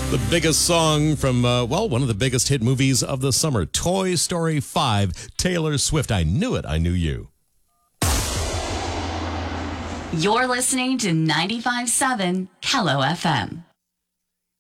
The biggest song from, one of the biggest hit movies of the summer, Toy Story 5, Taylor Swift. I knew it, I knew you. You're listening to 95.7 Hello FM.